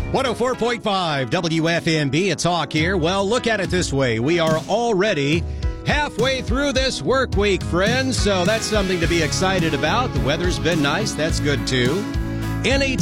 104.5 WFMB, it's Hawk here. Well, look at it this way. We are already halfway through this work week, friends, so that's something to be excited about. The weather's been nice. That's good, too.